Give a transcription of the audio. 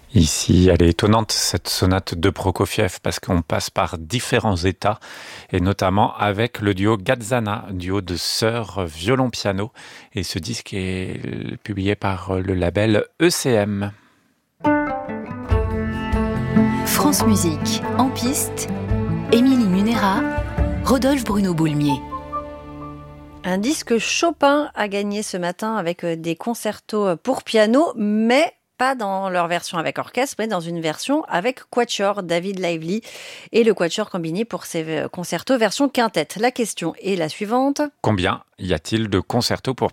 Ici, elle est étonnante, cette sonate de Prokofiev, parce qu'on passe par différents états, et notamment avec le duo Gazana, duo de sœurs violon-piano. Et ce disque est publié par le label ECM. France Musique, en piste, Émilie Munera, Rodolphe Bruno Boulmier. Un disque Chopin a gagné ce matin avec des concertos pour piano, mais pas dans leur version avec orchestre, mais dans une version avec quatuor, David Lively, et le quatuor combiné pour ses concertos version quintette. La question est la suivante. Combien y a-t-il de concertos pour